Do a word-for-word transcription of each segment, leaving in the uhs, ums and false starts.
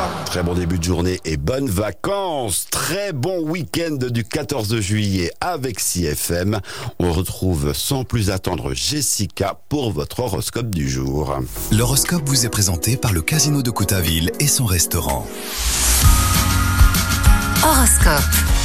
Très bon début de journée et bonnes vacances. Très bon week-end du quatorze juillet avec C F M. On retrouve sans plus attendre Jessica pour votre horoscope du jour. L'horoscope vous est présenté par le Casino de Coutainville et son restaurant. Horoscope.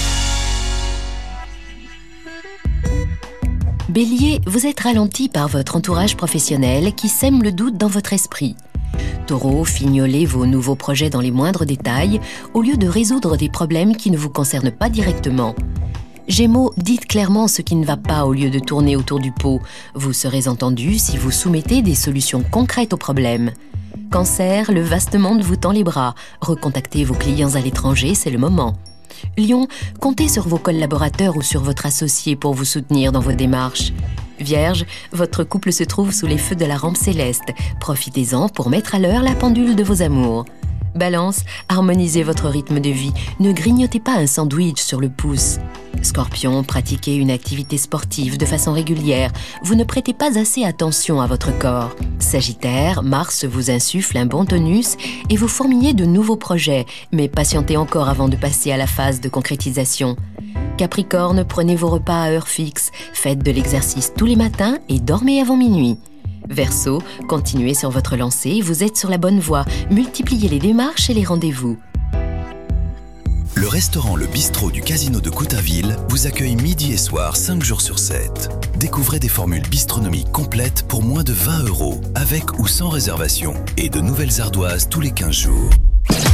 Bélier, vous êtes ralenti par votre entourage professionnel qui sème le doute dans votre esprit. Taureau, fignolez vos nouveaux projets dans les moindres détails au lieu de résoudre des problèmes qui ne vous concernent pas directement. Gémeaux, dites clairement ce qui ne va pas au lieu de tourner autour du pot. Vous serez entendu si vous soumettez des solutions concrètes aux problèmes. Cancer, le vaste monde vous tend les bras. Recontactez vos clients à l'étranger, c'est le moment. Lion, comptez sur vos collaborateurs ou sur votre associé pour vous soutenir dans vos démarches. Vierge, votre couple se trouve sous les feux de la rampe céleste. Profitez-en pour mettre à l'heure la pendule de vos amours. Balance, harmonisez votre rythme de vie. Ne grignotez pas un sandwich sur le pouce. Scorpion, pratiquez une activité sportive de façon régulière. Vous ne prêtez pas assez attention à votre corps. Sagittaire, Mars vous insuffle un bon tonus et vous fourmillez de nouveaux projets, mais patientez encore avant de passer à la phase de concrétisation. Capricorne, prenez vos repas à heure fixe, faites de l'exercice tous les matins et dormez avant minuit. Verseau, continuez sur votre lancée, vous êtes sur la bonne voie, multipliez les démarches et les rendez-vous. Le restaurant Le Bistrot du Casino de Coutainville vous accueille midi et soir, cinq jours sur sept. Découvrez des formules bistronomiques complètes pour moins de vingt euros, avec ou sans réservation, et de nouvelles ardoises tous les quinze jours.